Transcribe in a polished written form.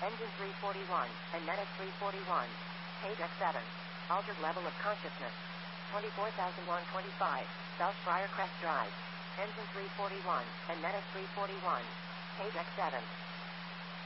Engine 341, and NetX 341. Page F7. Altered level of consciousness. 24,125, South Briarcrest Drive. Engine 341, and NetX 341. Page X7.